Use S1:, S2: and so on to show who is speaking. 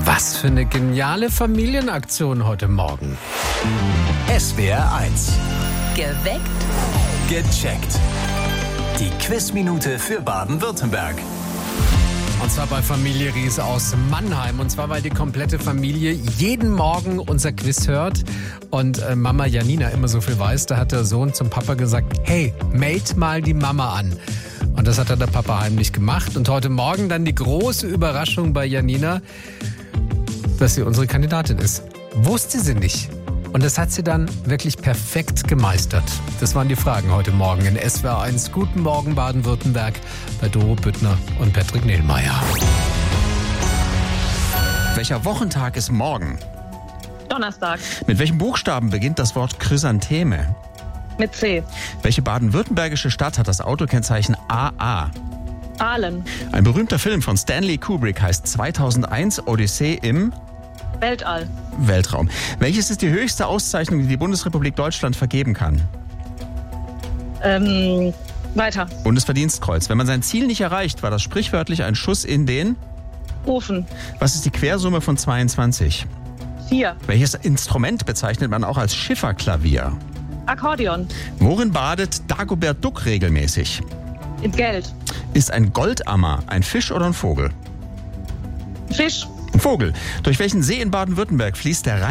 S1: Was für eine geniale Familienaktion heute Morgen.
S2: SWR 1.
S3: Geweckt.
S2: Gecheckt. Die Quizminute für Baden-Württemberg.
S1: Und zwar bei Familie Ries aus Mannheim. Und zwar, weil die komplette Familie jeden Morgen unser Quiz hört. Und Mama Janina immer so viel weiß, da hat der Sohn zum Papa gesagt, hey, meld mal die Mama an. Und das hat dann der Papa heimlich gemacht. Und heute Morgen dann die große Überraschung bei Janina, dass sie unsere Kandidatin ist. Wusste sie nicht. Und das hat sie dann wirklich perfekt gemeistert. Das waren die Fragen heute Morgen in SWR 1. Guten Morgen Baden-Württemberg bei Doro Büttner und Patrick Nehlmeier.
S4: Welcher Wochentag ist morgen?
S5: Donnerstag.
S4: Mit welchem Buchstaben beginnt das Wort Chrysantheme?
S5: Mit C.
S4: Welche baden-württembergische Stadt hat das Autokennzeichen AA?
S5: Aalen.
S4: Ein berühmter Film von Stanley Kubrick heißt 2001 Odyssee im
S5: Weltall.
S4: Weltraum. Welches ist die höchste Auszeichnung, die die Bundesrepublik Deutschland vergeben kann?
S5: Weiter.
S4: Bundesverdienstkreuz. Wenn man sein Ziel nicht erreicht, war das sprichwörtlich ein Schuss in den...
S5: Ofen.
S4: Was ist die Quersumme von 22?
S5: 4.
S4: Welches Instrument bezeichnet man auch als Schifferklavier?
S5: Akkordeon.
S4: Worin badet Dagobert Duck regelmäßig?
S5: In Geld.
S4: Ist ein Goldammer ein Fisch oder ein Vogel?
S5: Fisch.
S4: Ein Vogel. Durch welchen See in Baden-Württemberg fließt der Rhein?